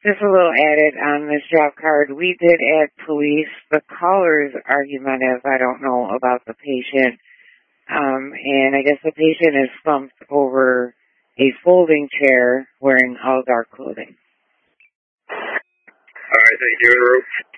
Just a little added on this job card. We did add police. The caller's argumentative. I don't know about the patient. And I guess the patient is slumped over a folding chair wearing all dark clothing. All right, thank you, en route.